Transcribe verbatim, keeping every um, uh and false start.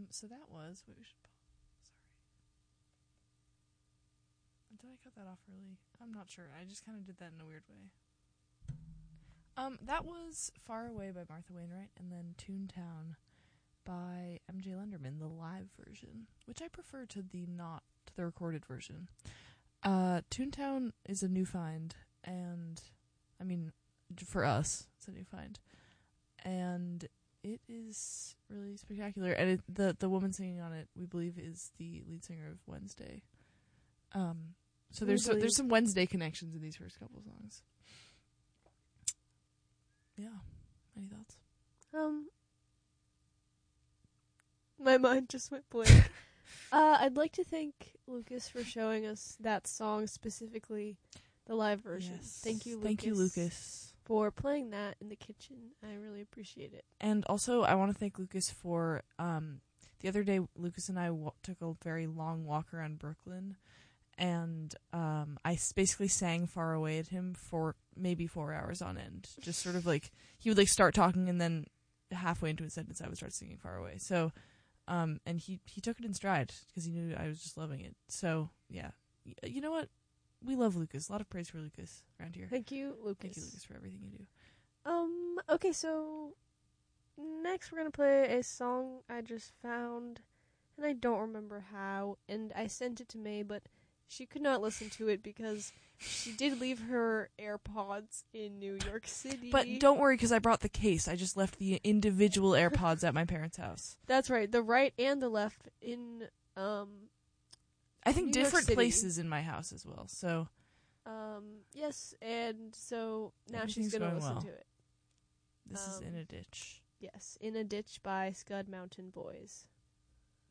so that was... Wait, we should... Sorry. Did I cut that off early? I'm not sure. I just kind of did that in a weird way. Um, that was Far Away by Martha Wainwright, and then Toontown by M J Lenderman, the live version, which I prefer to the not to the recorded version. Uh, Toontown is a new find, and I mean, for us, it's a new find, and it is really spectacular. And it, the the woman singing on it, we believe, is the lead singer of Wednesday. Um, so there's so, there's some Wednesday connections in these first couple songs. Yeah, any thoughts? Um. My mind just went blank. uh, I'd like to thank Lucas for showing us that song, specifically the live version. Yes. Thank you, Lucas. Thank you, Lucas. For playing that in the kitchen. I really appreciate it. And also, I want to thank Lucas for, um, the other day, Lucas and I w- took a very long walk around Brooklyn, and um, I s- basically sang Far Away at him for maybe four hours on end. Just sort of like, he would like start talking, and then halfway into a sentence, I would start singing Far Away. So, Um, and he, he took it in stride because he knew I was just loving it. So, yeah. Y- you know what? We love Lucas. A lot of praise for Lucas around here. Thank you, Lucas. Thank you, Lucas, for everything you do. Um, okay, so next we're going to play a song I just found, and I don't remember how, and I sent it to May, but she could not listen to it because she did leave her AirPods in New York City. But don't worry, because I brought the case. I just left the individual AirPods at my parents' house. That's right, the right and the left in, um... I think New different York City. places in my house as well, so... Um, yes, and so now she's Everything's going to going listen well. to it. This Um, is In a Ditch. Yes, In a Ditch by Scud Mountain Boys.